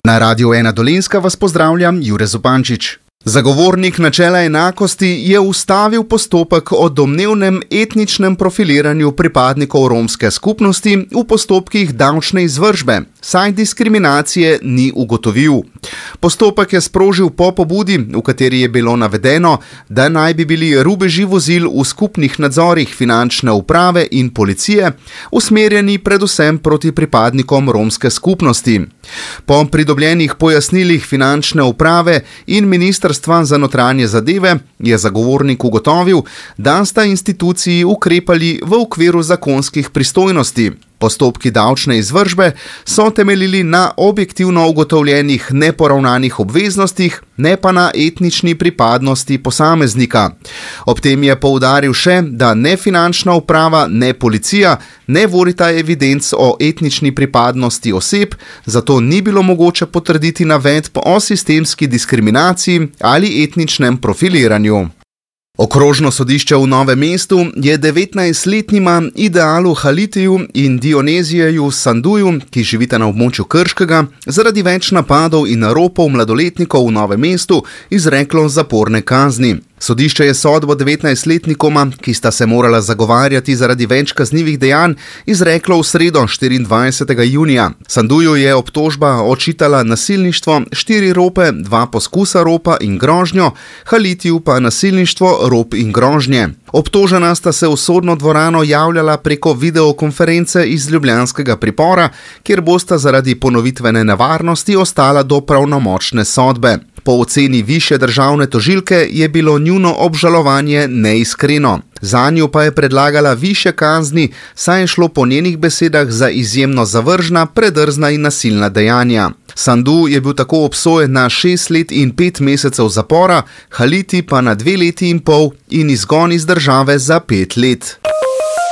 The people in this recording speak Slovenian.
Na Radiu 1 Dolenjska vas pozdravljam, Jure Zupančič. Zagovornik načela enakosti je ustavil postopek o domnevnem etničnem profiliranju pripadnikov romske skupnosti v postopkih davčne izvršbe, saj diskriminacije ni ugotovil. Postopek je sprožil po pobudi, v kateri je bilo navedeno, da naj bi bili rubeži vozil v skupnih nadzorih finančne uprave in policije usmerjeni predvsem proti pripadnikom romske skupnosti. Po pridobljenih pojasnilih finančne uprave in Ministrstva za notranje zadeve je zagovornik ugotovil, da sta instituciji ukrepali v okviru zakonskih pristojnosti. Postopki davčne izvršbe so temeljili na objektivno ugotovljenih neporavnanih obveznostih, ne pa na etnični pripadnosti posameznika. Ob tem je poudaril še, da ne finančna uprava, ne policija ne vodita evidenc o etnični pripadnosti oseb, zato ni bilo mogoče potrditi navedb o sistemski diskriminaciji ali etničnem profiliranju. Okrožno sodišče v Novem mestu je 19-letnima Idealu Halitiju in Dionezijeju Sanduju, ki živita na območju Krškega, zaradi več napadov in ropov mladoletnikov v Novem mestu izreklo zaporne kazni. Sodišče je sodbo 19-letnikoma, ki sta se morala zagovarjati zaradi več kaznivih dejanj, izreklo v sredo 24. junija. Sanduju je obtožba očitala nasilništvo, 4 rope, 2 poskusa ropa in grožnjo, Halitiju pa nasilništvo, rop in grožnje. Obtožena sta se v sodno dvorano javljala preko videokonference iz ljubljanskega pripora, kjer bosta zaradi ponovitvene nevarnosti ostala do pravnomočne sodbe. Po oceni višje državne tožilke je bilo njuno obžalovanje neiskreno. Zanju pa je predlagala višje kazni, saj je šlo po njenih besedah za izjemno zavržna, predrzna in nasilna dejanja. Sandu je bil tako obsojen na 6 let in 5 mesecev zapora, Haliti pa na 2 leti in pol in izgon iz države za 5 let.